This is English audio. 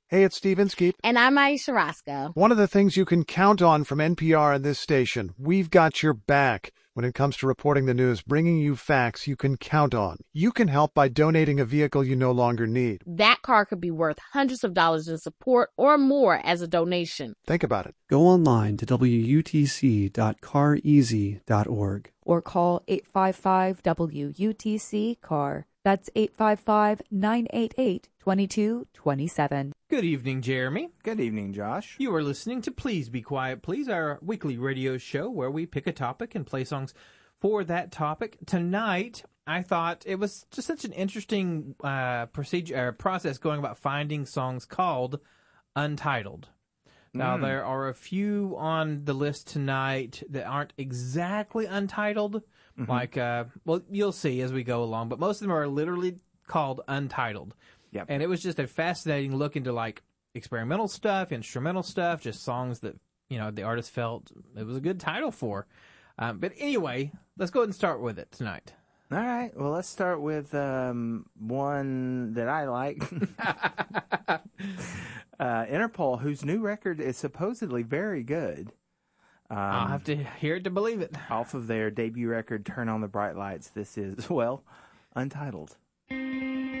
Hey, it's Steve Inskeep. And I'm Aisha Roscoe. One of the things you can count on from NPR and this station, we've got your back. When it comes to reporting the news, bringing you facts you can count on. You can help by donating a vehicle you no longer need. That car could be worth hundreds of dollars in support or more as a donation. Think about it. Go online to wutc.careasy.org. Or call 855-WUTC-CAR. That's 855-988-2227. Good evening, Jeremy. Good evening, Josh. You are listening to Please Be Quiet, Please, our weekly radio show where we pick a topic and play songs for that topic. Tonight, I thought it was just such an interesting process going about finding songs called Untitled. Now, there are a few on the list tonight that aren't exactly untitled. Like, well, you'll see as we go along, but most of them are literally called Untitled. Yep. And it was just a fascinating look into, like, experimental stuff, instrumental stuff, just songs that, you know, the artist felt it was a good title for. But anyway, let's go ahead and start with it tonight. All right. Well, let's start with one that I like. Interpol, whose new record is supposedly very good. I'll have to hear it to believe it. Off of their debut record, Turn on the Bright Lights, this is, well, Untitled.